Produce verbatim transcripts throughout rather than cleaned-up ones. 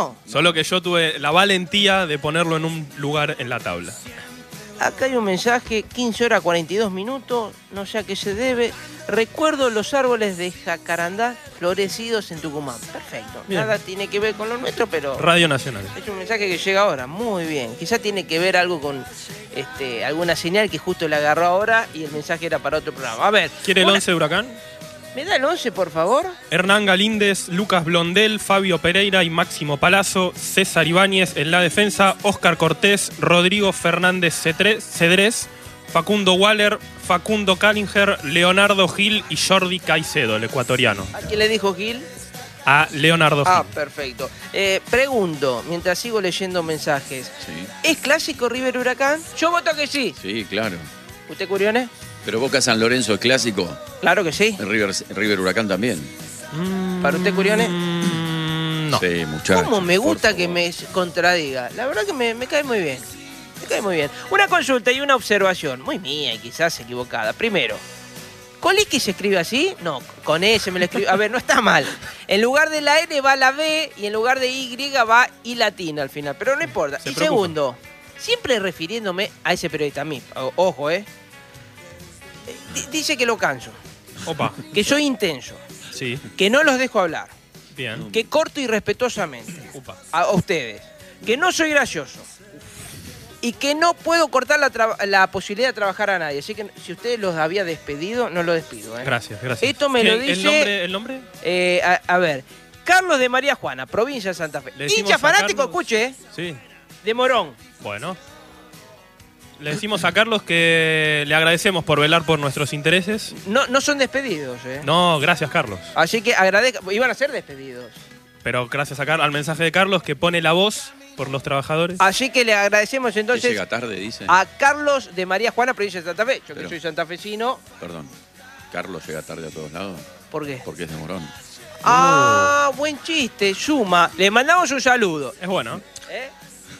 no. Solo que yo tuve la valentía de ponerlo en un lugar en la tabla. Acá hay un mensaje, quince horas cuarenta y dos minutos, no sé a qué se debe. Recuerdo los árboles de jacarandá florecidos en Tucumán. Perfecto. Bien. Nada tiene que ver con lo nuestro, pero Radio Nacional. es un mensaje que llega ahora. Muy bien. Quizá tiene que ver algo con este, alguna señal que justo le agarró ahora y el mensaje era para otro programa. A ver. ¿Quiere el una- once de Huracán? ¿Me da el once, por favor? Hernán Galíndez, Lucas Blondel, Fabio Pereira y Máximo Palazzo, César Ibáñez en la defensa, Óscar Cortés, Rodrigo Fernández Cetre- Cedrés, Facundo Waller, Facundo Callinger, Leonardo Gil y Jordi Caicedo, el ecuatoriano. ¿A quién le dijo Gil? A Leonardo Ah, Gil. perfecto. Eh, pregunto, mientras sigo leyendo mensajes. Sí, ¿Es clásico River Huracán? Yo voto que sí. sí, claro. ¿Usted, Curiones? Pero Boca San Lorenzo es clásico. Claro que sí. River, River Huracán también. ¿Para usted, Curiones? Mm, no. Sí, muchachos. ¿Cómo me por gusta que favor. me contradiga? La verdad que me, me cae muy bien. Me cae muy bien. Una consulta y una observación, muy mía y quizás equivocada. Primero, ¿Coliki se escribe así? No, con S me lo escribe. A ver, no está mal. En lugar de la N va la B y en lugar de Y va I latina al final. Pero no importa. Se Y preocupa. segundo, siempre refiriéndome a ese periodista, a mí. O- Ojo, ¿eh? D- Dice que lo canso, Opa. que soy intenso, Sí, que no los dejo hablar, bien. que corto irrespetuosamente Upa. a ustedes, que no soy gracioso y que no puedo cortar la, tra- la posibilidad de trabajar a nadie. Así que si ustedes los había despedido, no los despido. ¿eh? Gracias, gracias. Esto me lo ¿Qué- dice- ¿El nombre? ¿El nombre? Eh, a, a ver, Carlos de María Juana, provincia de Santa Fe. Le decimos Hincha a fanático, Carlos- escuche, ¿eh? Sí. De Morón. Bueno. Le decimos a Carlos que le agradecemos por velar por nuestros intereses. No, no son despedidos, ¿eh? No, gracias, Carlos. Así que agradezco. Iban a ser despedidos. Pero gracias a Car- al mensaje de Carlos que pone la voz por los trabajadores. Así que le agradecemos ¿Qué entonces llega tarde, dice? a Carlos de María Juana, provincia de Santa Fe. Yo que Pero- soy santafesino. Perdón. Carlos llega tarde a todos lados ¿Por qué? porque es de Morón. Ah, buen chiste, suma. Le mandamos un saludo. Es bueno. ¿Eh?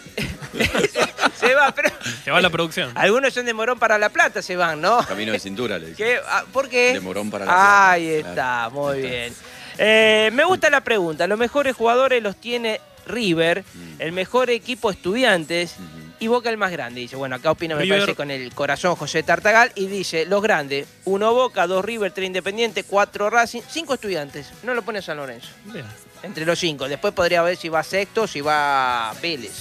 Se va, pero Se va la producción. algunos son de Morón para La Plata, se van, ¿no? Camino de cintura, le dije. ¿Qué? Ah, ¿Por qué? De Morón para La Plata. Ahí está, Claro. muy Ahí está. bien. Eh, me gusta la pregunta. Los mejores jugadores los tiene River, Mm. el mejor equipo Estudiantes Ujú. y Boca el más grande. Dice, bueno, acá opina, me River- parece, con el corazón José Tartagal. Y dice, los grandes, uno Boca, dos River, tres Independiente, cuatro Racing, cinco Estudiantes. No lo pone San Lorenzo. Bien. Entre los cinco. Después podría ver si va sexto, si va Vélez.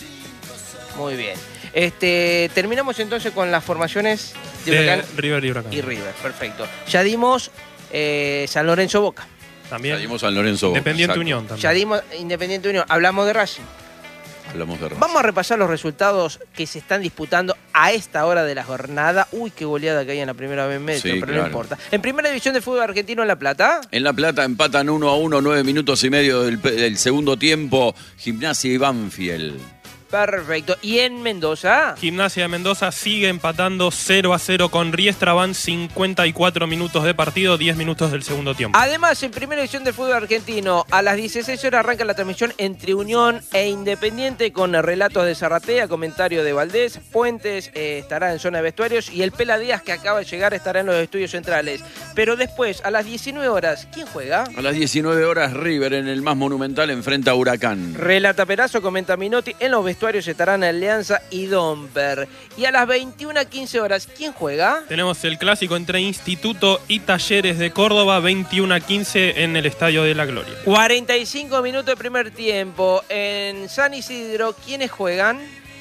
Muy bien. Este, terminamos entonces con las formaciones de De Huracán River y Huracán. y River. Perfecto. Ya dimos eh, San Lorenzo Boca. También. Salimos San Lorenzo. Boca, Independiente exacto. Unión también. Ya dimos Independiente Unión. Hablamos de Racing. Hablamos de Racing. Vamos a repasar los resultados que se están disputando a esta hora de la jornada. Uy, qué goleada que hay en la primera vez metro, Sí, pero claro. no importa. En primera división de fútbol argentino en La Plata. En La Plata empatan uno a uno, nueve minutos y medio del, del segundo tiempo. Gimnasia y Banfield. Perfecto. Y en Mendoza. Gimnasia de Mendoza sigue empatando cero a cero con Riestra. Van cincuenta y cuatro minutos de partido, diez minutos del segundo tiempo. Además, en primera división del fútbol argentino, a las dieciséis horas arranca la transmisión entre Unión e Independiente con relatos de Zarratea, comentario de Valdés. Puentes eh, estará en zona de vestuarios y el Pela Díaz, que acaba de llegar, estará en los estudios centrales. Pero después, a las diecinueve horas, ¿quién juega? A las diecinueve horas, River en el más monumental enfrenta a Huracán. Relata Perazo, comenta Minotti. En los vestuarios estarán Alianza y Domper. Y a las veintiuna quince horas, ¿quién juega? Tenemos el clásico entre Instituto y Talleres de Córdoba, veintiuno a quince en el Estadio de la Gloria. cuarenta y cinco minutos de primer tiempo. En San Isidro, ¿quiénes juegan?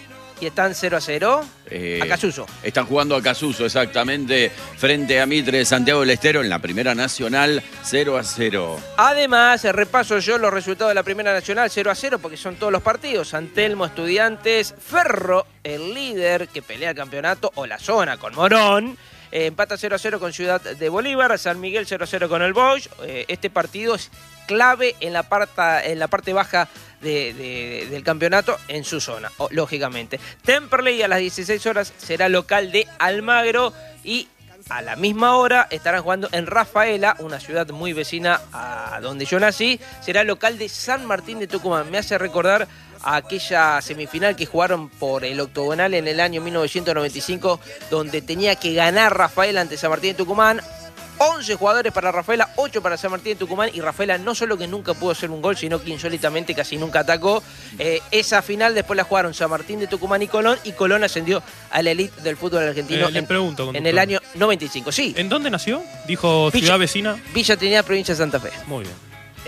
Y están cero a cero. Eh, A Casuso. Están jugando a Casuso, exactamente, frente a Mitre de Santiago del Estero en la Primera Nacional, cero a cero. Además, repaso yo los resultados de la Primera Nacional, cero a cero, porque son todos los partidos. San Telmo, Estudiantes, Ferro, el líder que pelea el campeonato, o la zona con Morón. Eh, empata cero a cero con Ciudad de Bolívar, San Miguel cero a cero con el Bosch. Eh, este partido es clave en la, parta, en la parte baja de, de, del campeonato en su zona, o, lógicamente. Temperley a las dieciséis horas será local de Almagro y a la misma hora estarán jugando en Rafaela, una ciudad muy vecina a donde yo nací. Será local de San Martín de Tucumán. Me hace recordar a aquella semifinal que jugaron por el octogonal en el año mil novecientos noventa y cinco, donde tenía que ganar Rafaela ante San Martín de Tucumán. once jugadores para Rafaela, ocho para San Martín de Tucumán, y Rafaela no solo que nunca pudo hacer un gol, sino que insólitamente casi nunca atacó. Eh, esa final después la jugaron San Martín de Tucumán y Colón, y Colón ascendió a la elite del fútbol argentino Eh, le en, pregunto, en el año noventa y cinco. Sí, ¿En dónde nació? Dijo Villa- ciudad vecina. Villa Trinidad, provincia de Santa Fe. Muy bien.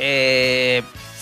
Eh,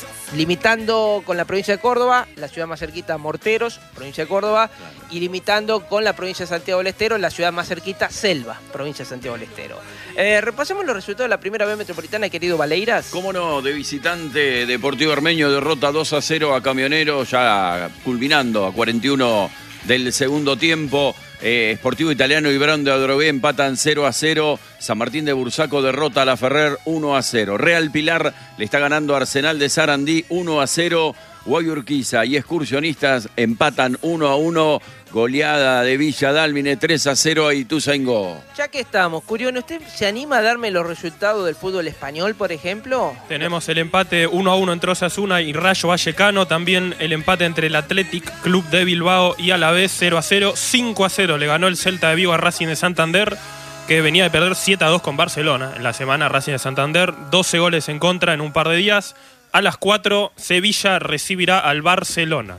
limitando con la provincia de Córdoba, la ciudad más cerquita, Morteros, provincia de Córdoba, Claro. y limitando con la provincia de Santiago del Estero, la ciudad más cerquita, Selva, provincia de Santiago del Estero. Eh, repasemos los resultados de la primera B metropolitana, querido Valeiras. Cómo no, de visitante, Deportivo Armenio derrota dos a cero a Camioneros, ya culminando a cuarenta y uno del segundo tiempo. Eh, Sportivo Italiano y Brown de Adrogué empatan cero a cero. San Martín de Bursaco derrota a La Ferrer uno a cero. Real Pilar le está ganando a Arsenal de Sarandí uno a cero. Guayurquiza y Excursionistas empatan uno a uno. Goleada de Villa Dálmine tres a cero a Ituzaingó. Ya que estamos, Curión, ¿usted se anima a darme los resultados del fútbol español, por ejemplo? Tenemos el empate uno a uno entre Osasuna y Rayo Vallecano. También el empate entre el Athletic Club de Bilbao y Alavés cero a cero. cinco a cero le ganó el Celta de Vigo a Racing de Santander, que venía de perder siete a dos con Barcelona. En la semana Racing de Santander, doce goles en contra en un par de días. A las cuatro, Sevilla recibirá al Barcelona.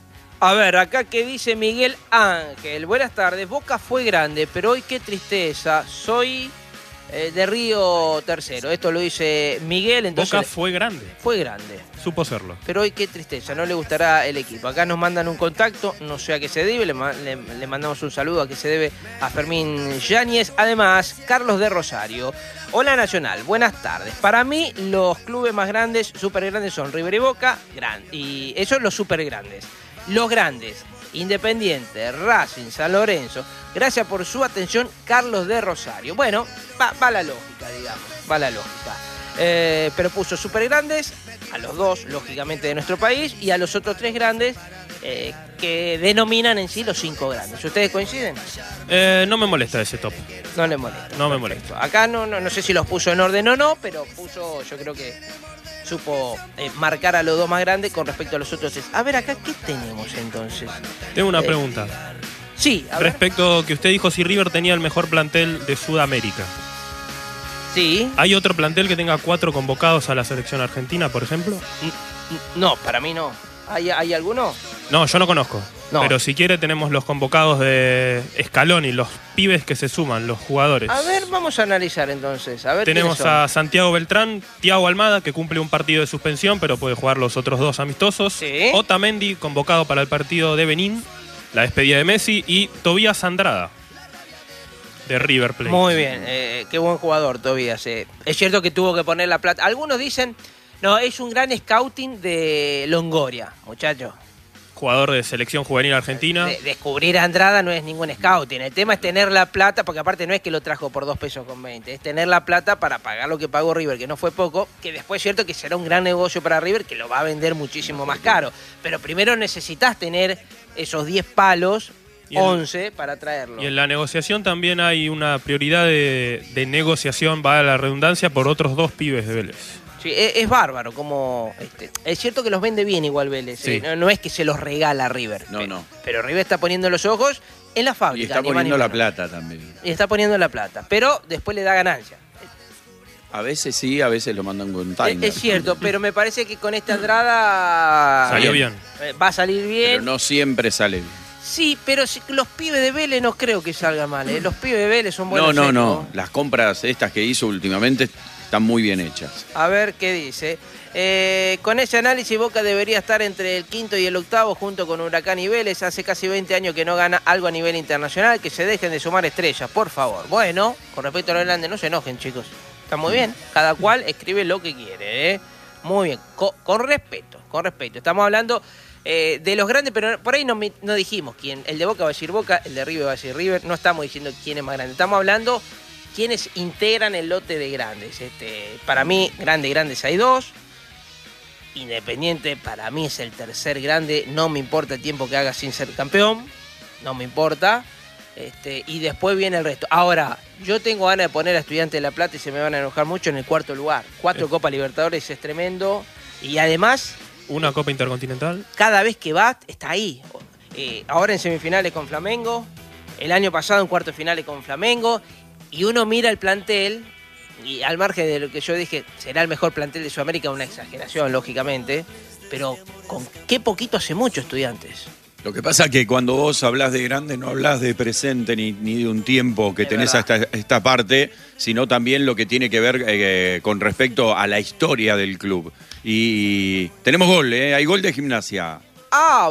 A ver, acá que dice Miguel Ángel. Buenas tardes, Boca fue grande, pero hoy qué tristeza. Soy eh, de Río Tercero. Esto lo dice Miguel, entonces... Boca fue grande, Fue grande, supo serlo. pero hoy qué tristeza, no le gustará el equipo. Acá nos mandan un contacto, no sé a qué se debe, le, ma- le- le mandamos un saludo a que se debe a Fermín Yáñez. Además, Carlos de Rosario. Hola Nacional, buenas tardes. Para mí, los clubes más grandes, súper grandes, son River y Boca, gran, y esos los súper grandes. Los grandes, Independiente, Racing, San Lorenzo. Gracias por su atención, Carlos de Rosario. Bueno, va, va la lógica, digamos, va la lógica. Eh, pero puso súper grandes a los dos, lógicamente, de nuestro país, y a los otros tres grandes eh, que denominan en sí los cinco grandes. ¿Ustedes coinciden? Eh, no me molesta ese top. No les molesta. No me molesta. Acá no, no, no sé si los puso en orden o no, pero puso, yo creo que supo eh, marcar a los dos más grandes con respecto a los otros tres. A ver, acá, ¿qué tenemos entonces? Tengo una Eh, pregunta. Sí, a ver. Respecto que usted dijo si River tenía el mejor plantel de Sudamérica. Sí. ¿Hay otro plantel que tenga cuatro convocados a la selección argentina, por ejemplo? N- n- No, para mí no. ¿Hay, hay alguno? No, yo no conozco. No. Pero si quiere tenemos los convocados de Scaloni, los pibes que se suman, los jugadores. A ver, vamos a analizar entonces. A ver, Tenemos ¿quiénes son? a Santiago Beltrán, Thiago Almada, que cumple un partido de suspensión, pero puede jugar los otros dos amistosos. Sí. Otamendi, convocado para el partido de Benín, la despedida de Messi. Y Tobías Andrada, de River Plate. Muy bien, eh, qué buen jugador Tobías. eh. Es cierto que tuvo que poner la plata. Algunos dicen, no, es un gran scouting de Longoria, muchachos. Jugador de selección juvenil argentina. De- descubrir a Andrada no es ningún scouting. El tema es tener la plata, porque aparte no es que lo trajo por dos pesos con veinte, es tener la plata para pagar lo que pagó River, que no fue poco, que después es cierto que será un gran negocio para River, que lo va a vender muchísimo más caro. Pero primero necesitas tener esos diez palos, Y en- once, para traerlo. Y en la negociación también hay una prioridad de, de negociación, va a la redundancia, por otros dos pibes de Vélez. Sí, es, es bárbaro, como este, es cierto que los vende bien igual Vélez, Sí. eh, no, no es que se los regala River. No, pero, no. Pero River está poniendo los ojos en la fábrica. Y está ni más ni poniendo la menos. plata también. Y está poniendo la plata, pero después le da ganancia. A veces sí, a veces lo mandan con Es, timer. es cierto, pero me parece que con esta Andrada Salió bien. bien. eh, va a salir Pero bien. no siempre sale bien. Sí, pero si- los pibes de Vélez no creo que salga mal. eh. Los pibes de Vélez son buenos. No, no, secos. no. Las compras estas que hizo últimamente están muy bien hechas. A ver qué dice. Eh, con ese análisis, Boca debería estar entre el quinto y el octavo junto con Huracán y Vélez. Hace casi veinte años que no gana algo a nivel internacional. Que se dejen de sumar estrellas, por favor. Bueno, con respecto a lo grande, no se enojen, chicos. Está muy bien. Cada cual escribe lo que quiere. ¿eh? Muy bien. Co- con respeto, con respeto. Estamos hablando eh, de los grandes, pero por ahí no, mi- no dijimos quién. El de Boca va a decir Boca, el de River va a decir River. No estamos diciendo quién es más grande. Estamos hablando quiénes integran el lote de grandes. Este, para mí, grande, grandes hay dos. Independiente para mí es el tercer grande, no me importa el tiempo que haga sin ser campeón, no me importa, este, y después viene el resto. Ahora, yo tengo ganas de poner a Estudiantes de La Plata y se me van a enojar mucho en el cuarto lugar. Cuatro Eh. Copas Libertadores es tremendo, y además, Una Copa Intercontinental. cada vez que va, está ahí. Eh, ahora en semifinales con Flamengo, el año pasado en cuartos finales con Flamengo, y uno mira el plantel y al margen de lo que yo dije, será el mejor plantel de Sudamérica, una exageración, lógicamente, pero con qué poquito hace mucho Estudiantes. Lo que pasa es que cuando vos hablás de grande no hablás de presente ni, ni de un tiempo que Es tenés a esta, esta parte, sino también lo que tiene que ver eh, con respecto a la historia del club. Y tenemos gol, ¿eh? Hay gol de Gimnasia. Ah,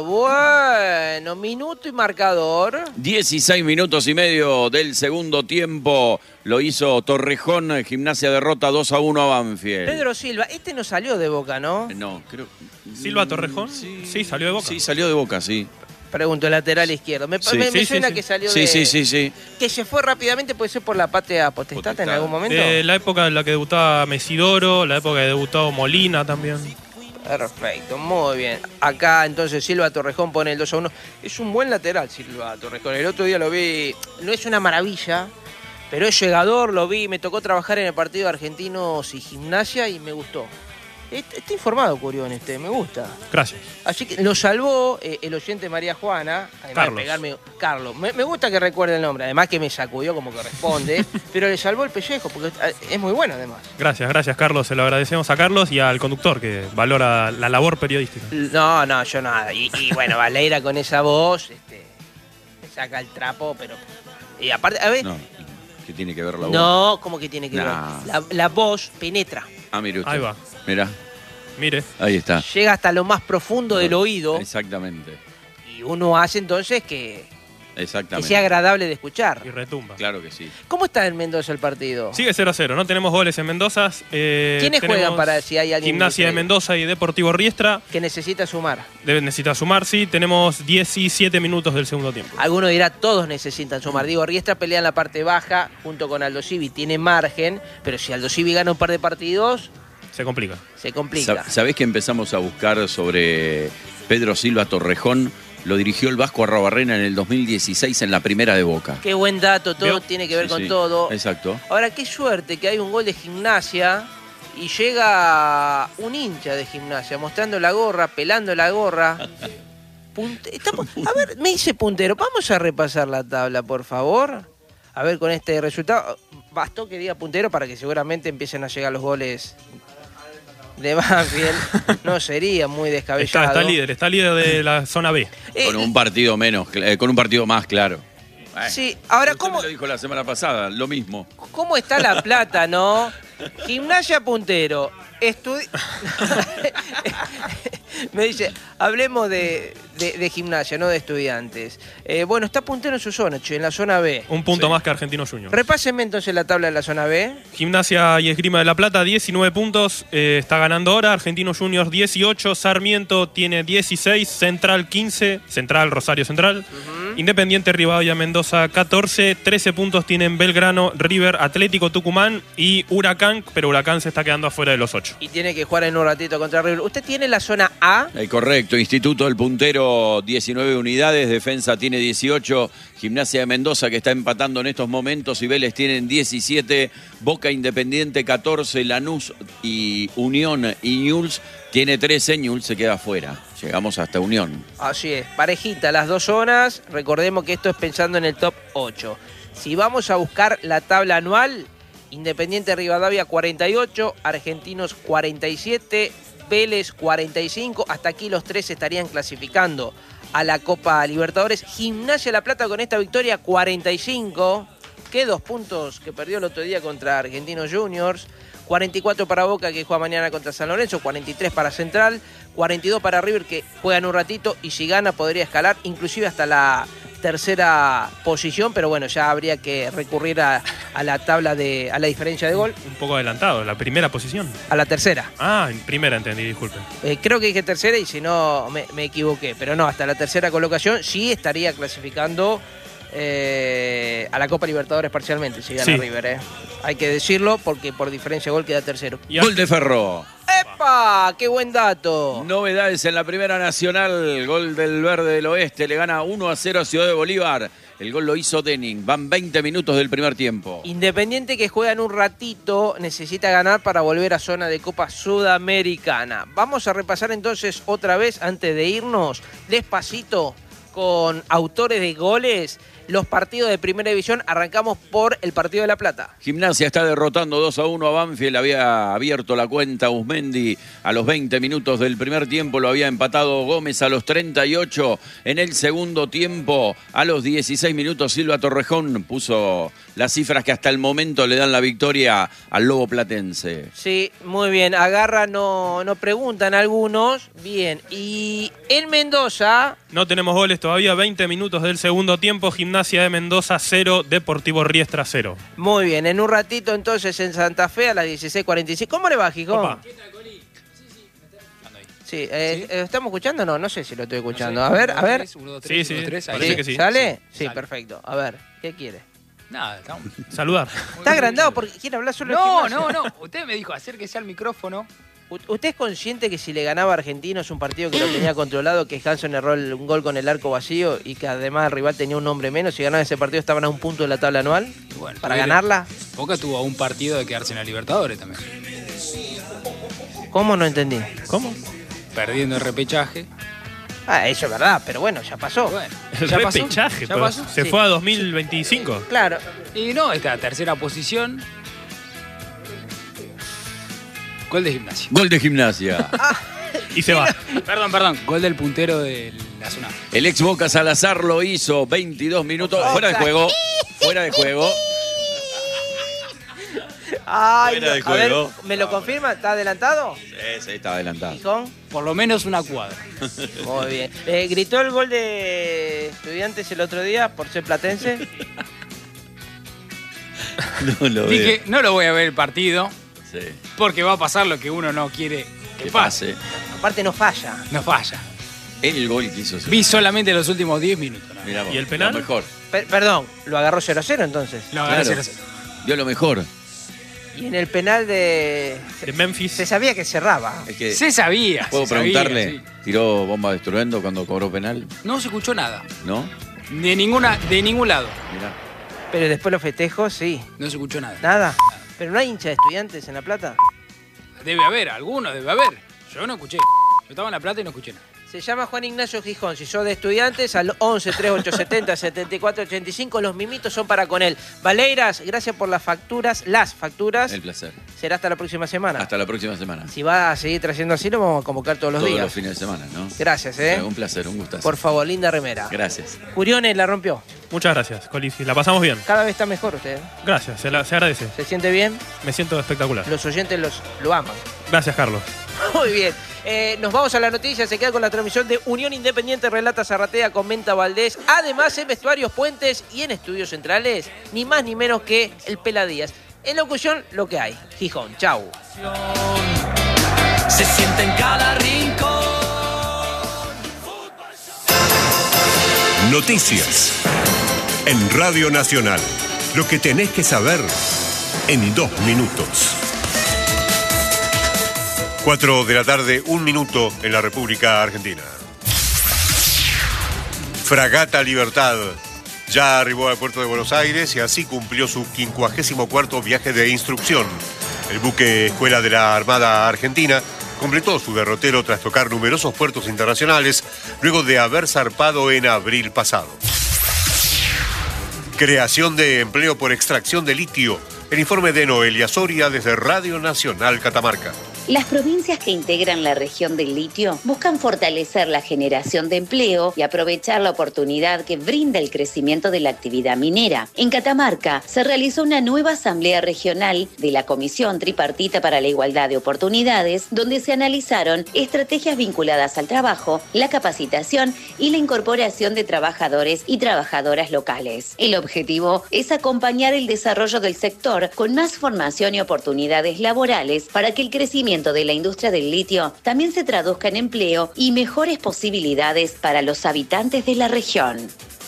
bueno, minuto y marcador. dieciséis minutos y medio del segundo tiempo lo hizo Torrejón. Gimnasia derrota dos a uno a Banfield. Pedro Silva, este no salió de Boca, ¿no? No, creo. ¿Silva Torrejón? Sí, sí, salió de Boca. Sí, salió de Boca, sí. Pregunto, lateral izquierdo. Me, Sí. me, me Sí, suena sí, que sí. salió Sí, de... sí, sí, sí. Que se fue rápidamente, puede ser por la patria potestad, Potestad. en algún momento. De la época en la que debutaba Mesidoro, la época que debutó Molina también. Perfecto, muy bien. Acá entonces Silva Torrejón pone el dos a uno. Es un buen lateral Silva Torrejón. El otro día lo vi, no es una maravilla, pero es llegador, lo vi, me tocó trabajar en el partido de Argentinos y Gimnasia y me gustó. Está, está informado Curión este, me gusta. Gracias. Así que lo salvó eh, el oyente María Juana, además Carlos. de pegarme. Carlos, me, me gusta que recuerde el nombre, además que me sacudió como corresponde, pero le salvó el pellejo, porque es muy bueno además. Gracias, gracias Carlos. Se lo agradecemos a Carlos y al conductor que valora la labor periodística. No, no, yo nada. Y, y bueno, Valera con esa voz, este, me saca el trapo, pero. Y aparte, a ver. No, ¿qué tiene que ver la voz? No, ¿cómo que tiene que Nah. ver? La, la voz penetra. Ah, mire usted. Ahí va. Mirá, Mire. ahí está. Llega hasta lo más profundo del oído. Exactamente, Y uno hace entonces que, que exactamente. sea agradable de escuchar. Y retumba. Claro que sí. ¿Cómo está en Mendoza el partido? Sigue cero a cero, no tenemos goles en Mendoza. Eh, ¿Quiénes tenemos juegan para si hay alguien Gimnasia de distraído? Mendoza y Deportivo Riestra. Que necesita sumar. Deben necesitar sumar, sí. Tenemos diecisiete minutos del segundo tiempo. Alguno dirá, todos necesitan sumar. Digo, Riestra pelea en la parte baja junto con Aldo Civi, tiene margen, pero si Aldo Civi gana un par de partidos, Se complica. se complica. Sa- ¿Sabés que empezamos a buscar sobre Pedro Silva Torrejón? Lo dirigió el Vasco Arrobarrena en el dos mil dieciséis en la primera de Boca. Qué buen dato, todo ¿Vio? tiene que ver Sí, con sí. todo. Exacto. Ahora, qué suerte que hay un gol de Gimnasia y llega un hincha de Gimnasia mostrando la gorra, pelando la gorra. Punte- estamos- a ver, me dice puntero, vamos a repasar la tabla, por favor. A ver, con este resultado, bastó que diga puntero para que seguramente empiecen a llegar los goles de Banfield. No sería muy Está, descabellado. está líder, está líder de la zona B. Eh, Con un partido menos, cl- eh, con un partido más, claro. Eh, sí, ahora, usted ¿cómo, me lo dijo la semana pasada, lo mismo. ¿cómo está la plata, no? Gimnasia puntero. Estudi- Me dice, hablemos de, de- de gimnasia, no de estudiantes. Eh, bueno, está puntero en su zona, che, en la zona B. Un punto Sí. más que Argentino Juniors. Repásenme entonces la tabla de la zona B. Gimnasia y Esgrima de la Plata, diecinueve puntos. eh, está ganando ahora. Argentino Juniors, dieciocho. Sarmiento tiene dieciséis. Central, quince. Central, Rosario Central. Independiente Rivadavia Mendoza, catorce. trece puntos tienen Belgrano, River, Atlético Tucumán y Huracán. Pero Huracán se está quedando afuera de los ocho. Y tiene que jugar en un ratito contra River. ¿Usted tiene la zona A? Eh, correcto, Instituto El Puntero, diecinueve unidades, Defensa tiene dieciocho, Gimnasia de Mendoza que está empatando en estos momentos y Vélez tienen diecisiete, Boca Independiente catorce, Lanús y Unión y Newell's tiene trece, Newell's se queda afuera. Llegamos hasta Unión. Así es, parejita las dos zonas. Recordemos que esto es pensando en el top ocho. Si vamos a buscar la tabla anual, Independiente Rivadavia cuarenta y ocho, Argentinos cuarenta y siete, Vélez cuarenta y cinco. Hasta aquí los tres estarían clasificando a la Copa Libertadores. Gimnasia La Plata con esta victoria cuarenta y cinco. Que dos puntos que perdió el otro día contra Argentinos Juniors. cuarenta y cuatro para Boca que juega mañana contra San Lorenzo, cuarenta y tres para Central, cuarenta y dos para River que juega en un ratito y si gana podría escalar inclusive hasta la tercera posición, pero bueno, ya habría que recurrir a, a la tabla de, a la diferencia de gol, Un poco adelantado, la primera posición. a la tercera. Ah, en primera entendí, disculpe. Eh, creo que dije tercera y si no me, me equivoqué, pero no, hasta la tercera colocación sí estaría clasificando eh, a la Copa Libertadores parcialmente si gana Sí. River. Eh. Hay que decirlo porque por diferencia de gol queda tercero. Y Gol de Ferro. ¡Epa! ¡Qué buen dato! Novedades en la Primera Nacional, gol del Verde del Oeste, le gana uno a cero a Ciudad de Bolívar. El gol lo hizo Denning, van veinte minutos del primer tiempo. Independiente que juega en un ratito, necesita ganar para volver a zona de Copa Sudamericana. Vamos a repasar entonces otra vez, antes de irnos, despacito, con autores de goles los partidos de Primera División. Arrancamos por el partido de La Plata. Gimnasia está derrotando dos a uno a Banfield. Había abierto la cuenta Usmendi a los veinte minutos del primer tiempo. Lo había empatado Gómez a los treinta y ocho. En el segundo tiempo, a los dieciséis minutos, Silva Torrejón puso las cifras que hasta el momento le dan la victoria al Lobo Platense. Sí, muy bien. Agarra, no, no preguntan algunos. Bien. Y en Mendoza... No tenemos goles todavía. veinte minutos del segundo tiempo. Gimnasia de Mendoza cero, Deportivo Riestra cero. Muy bien. En un ratito entonces en Santa Fe a las dieciséis cuarenta y seis. ¿Cómo le va, Gijón? Opa. Sí, eh, ¿Sí? ¿estamos escuchando? No, no sé si lo estoy escuchando. No sé. A ver, a ver. uno, dos, Sí, tres, sí, uno, dos, tres, ahí. parece que sí. ¿Sale? Sí, Sale. perfecto. A ver, ¿qué quiere? Nada, estamos... Saludar. Está agrandado porque quiere hablar solo de No, Gimnasia. no, no. Usted me dijo, acérquese al micrófono. U- ¿Usted es consciente que si le ganaba a Argentinos un partido que lo tenía controlado, que Hanson erró el- un gol con el arco vacío y que además el rival tenía un hombre menos, si ganaba ese partido estaban a un punto de la tabla anual? Y bueno, ¿Para tuviera- ganarla? Boca tuvo un partido de quedarse en la Libertadores también. ¿Cómo? No entendí. ¿Cómo? Perdiendo el repechaje. Ah, eso es verdad, pero bueno, ya pasó. Bueno, El ya pasó, repechaje. ya pero pasó. Se Sí. fue a dos mil veinticinco. Claro. Y no, esta tercera posición. Gol de Gimnasia. Gol de Gimnasia. Y se va. Perdón, perdón. Gol del puntero de la zona. El ex Boca Salazar lo hizo, veintidós minutos, fuera de juego, fuera de juego. Ay, Fuera de no. A ver, juego. ¿me lo confirma? ¿Está adelantado? Sí, sí, está adelantado. Gijón. Por lo menos una cuadra. Muy bien. Eh, ¿Gritó el gol de Estudiantes el otro día por ser platense? No lo Dije, no lo voy a ver el partido Sí. porque va a pasar lo que uno no quiere que Que pase. pase. Aparte no falla. No falla. El gol que hizo. Vi solamente los últimos diez minutos. ¿no? Mirá vos, ¿Y el penal? Lo mejor. Per- perdón, lo agarró cero a cero entonces. Lo agarré Claro. cero a cero. Dio lo mejor. Y en el penal de... De Memphis. Se sabía que cerraba. Es que, Se sabía. ¿puedo se sabía, preguntarle? sí. ¿Tiró bomba de estruendo cuando cobró penal? No se escuchó nada. ¿No? De ninguna, de ningún lado. Mirá. Pero después los festejos, sí. No se escuchó nada. Nada. Pero no hay hincha de Estudiantes en La Plata. Debe haber, alguno debe haber. Yo no escuché. Yo estaba en La Plata y no escuché nada. Se llama Juan Ignacio Gijón. Si sos de Estudiantes, al once, treinta y ocho setenta, setenta y cuatro ochenta y cinco. Los mimitos son para con él. Valeiras, gracias por las facturas. Las facturas. El placer. Será hasta la próxima semana. Hasta la próxima semana. Si va a seguir trayendo así, lo vamos a convocar todos los Todos días. los fines de semana, ¿no? Gracias, ¿eh? Un placer, un gustazo. Por favor, linda remera. Gracias. Curiones la rompió. Muchas gracias, Colisi. La pasamos bien. Cada vez está mejor usted. ¿eh? Gracias, se, la- se agradece. ¿Se siente bien? Me siento espectacular. Los oyentes los, lo aman. Gracias, Carlos. Muy bien. Eh, nos vamos a la noticia. Se queda con la transmisión de Unión Independiente Relata Zarratea con Menta Valdés. Además, en Vestuarios Puentes y en Estudios Centrales, ni más ni menos que el Pela Díaz. En locución, lo que hay. Gijón. Chau. Se siente en cada rincón. Noticias. En Radio Nacional. Lo que tenés que saber en dos minutos. Cuatro de la tarde, un minuto en la República Argentina. Fragata Libertad ya arribó al puerto de Buenos Aires y así cumplió su quincuagésimo cuarto viaje de instrucción. El buque Escuela de la Armada Argentina completó su derrotero tras tocar numerosos puertos internacionales luego de haber zarpado en abril pasado. Creación de empleo por extracción de litio. El informe de Noelia Soria desde Radio Nacional Catamarca. Las provincias que integran la región del litio buscan fortalecer la generación de empleo y aprovechar la oportunidad que brinda el crecimiento de la actividad minera. En Catamarca se realizó una nueva asamblea regional de la Comisión Tripartita para la Igualdad de Oportunidades, donde se analizaron estrategias vinculadas al trabajo, la capacitación y la incorporación de trabajadores y trabajadoras locales. El objetivo es acompañar el desarrollo del sector con más formación y oportunidades laborales para que el crecimiento de la industria del litio también se traduzca en empleo y mejores posibilidades para los habitantes de la región.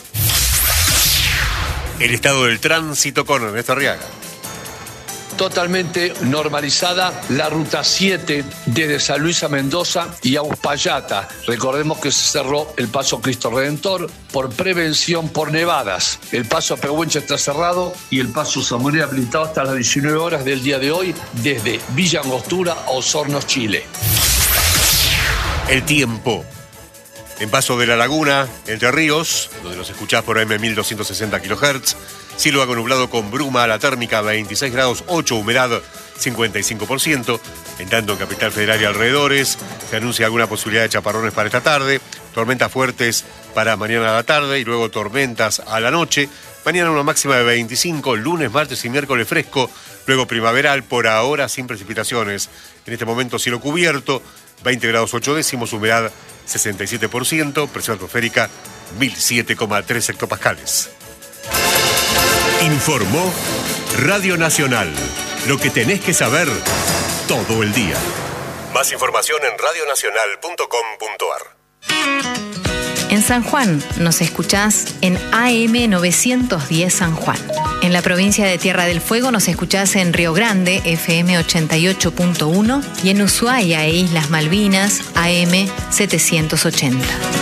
El estado del tránsito con Ernesto Arriaga. Totalmente normalizada la ruta siete desde San Luis a Mendoza y a Uspallata. Recordemos que se cerró el paso Cristo Redentor por prevención por nevadas. El paso a Pehuenche está cerrado y el paso Zamoré habilitado hasta las diecinueve horas del día de hoy desde Villa Angostura a Osorno, Chile. El tiempo. En Paso de la Laguna, Entre Ríos, donde nos escuchás por A M mil doscientos sesenta kilohertz. Cielo algo nublado con bruma, la térmica veintiséis grados ocho, humedad cincuenta y cinco por ciento. En tanto, en Capital Federal y alrededores se anuncia alguna posibilidad de chaparrones para esta tarde, tormentas fuertes para mañana a la tarde y luego tormentas a la noche. Mañana una máxima de veinticinco, lunes, martes y miércoles fresco, luego primaveral, por ahora sin precipitaciones. En este momento cielo cubierto, veinte grados ocho décimos, humedad sesenta y siete por ciento, presión atmosférica mil siete coma tres hectopascales. Informó Radio Nacional. Lo que tenés que saber todo el día. Más información en radionacional punto com punto ar. En San Juan nos escuchás en A M novecientos diez San Juan. En la provincia de Tierra del Fuego nos escuchás en Río Grande, F M ochenta y ocho punto uno, y en Ushuaia e Islas Malvinas, A M setecientos ochenta.